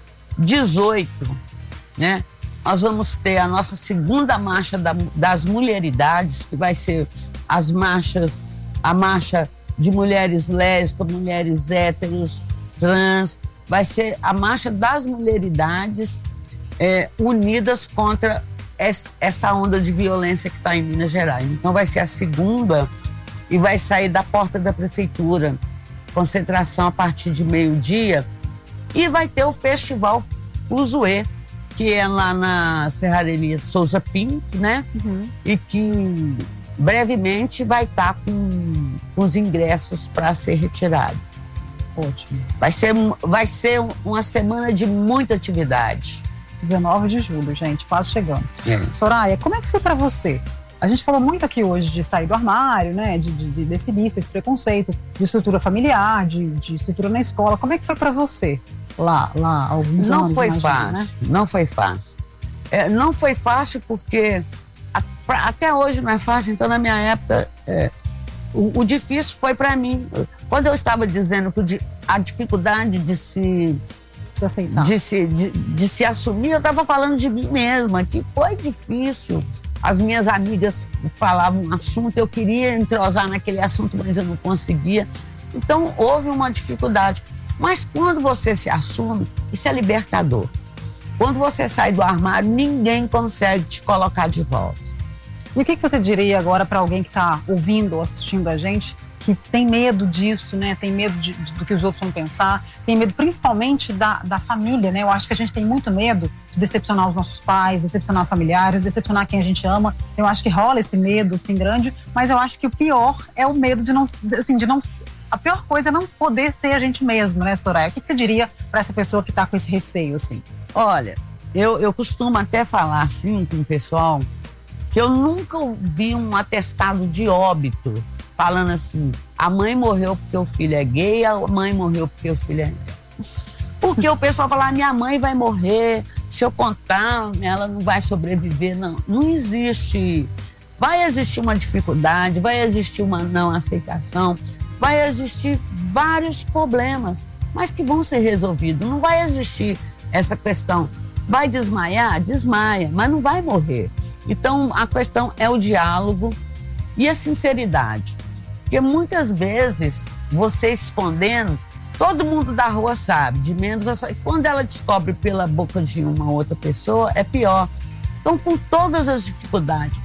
dezoito, né, nós vamos ter a nossa segunda marcha da, das mulheridades, que vai ser as marchas, a marcha de mulheres lésbicas, mulheres héteros, trans, vai ser a marcha das mulheridades é, unidas contra essa onda de violência que está em Minas Gerais. Então vai ser a segunda e vai sair da porta da prefeitura, concentração a partir de meio-dia, e vai ter o Festival Fuzuê, que é lá na Serraria Souza Pinto, né? Uhum. E que brevemente vai estar tá com, com os ingressos para ser retirado. Ótimo. Vai ser, vai ser uma semana de muita atividade. dezenove de julho, gente, quase chegando. É. Soraya, como é que foi para você? A gente falou muito aqui hoje de sair do armário, né? De, de, desse vício, esse preconceito, de estrutura familiar, de, de estrutura na escola. Como é que foi para você lá, lá há alguns não anos? Foi imagina, fácil, né? Não foi fácil. É, não foi fácil porque a, pra, até hoje não é fácil. Então, na minha época, é, o, o difícil foi para mim. Quando eu estava dizendo que a dificuldade de se... Se aceitar. De se, de, de se assumir, eu estava falando de mim mesma, que foi difícil. As minhas amigas falavam um assunto, eu queria entrosar naquele assunto, mas eu não conseguia. Então, houve uma dificuldade. Mas quando você se assume, isso é libertador. Quando você sai do armário, ninguém consegue te colocar de volta. E o que, que você diria agora para alguém que está ouvindo ou assistindo a gente, que tem medo disso, né? Tem medo de, de, do que os outros vão pensar, tem medo principalmente da, da família, né? Eu acho que a gente tem muito medo de decepcionar os nossos pais, decepcionar familiares, decepcionar quem a gente ama. Eu acho que rola esse medo, assim, grande, mas eu acho que o pior é o medo de não, assim, de não... A pior coisa é não poder ser a gente mesmo, né, Soraya? O que, que você diria para essa pessoa que está com esse receio, assim? Olha, eu, eu costumo até falar, assim, com o pessoal, que eu nunca vi um atestado de óbito falando assim, a mãe morreu porque o filho é gay, a mãe morreu porque o filho é... Porque o pessoal fala, ah, minha mãe vai morrer, se eu contar, ela não vai sobreviver. Não, não existe. Vai existir uma dificuldade, vai existir uma não aceitação, vai existir vários problemas, mas que vão ser resolvidos. Não vai existir essa questão, vai desmaiar? Desmaia, mas não vai morrer. Então, a questão é o diálogo e a sinceridade. Porque muitas vezes, você escondendo, todo mundo da rua sabe, de menos a sua... E quando ela descobre pela boca de uma outra pessoa, é pior. Então, com todas as dificuldades,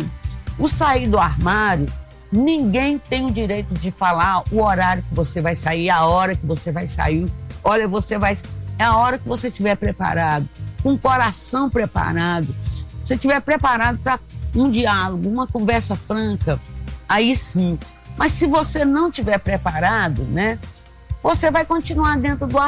o sair do armário, ninguém tem o direito de falar o horário que você vai sair, a hora que você vai sair. Olha, você vai... É a hora que você estiver preparado, com o coração preparado. Se você estiver preparado para um diálogo, uma conversa franca, aí sim. Mas se você não estiver preparado, né, você vai continuar dentro do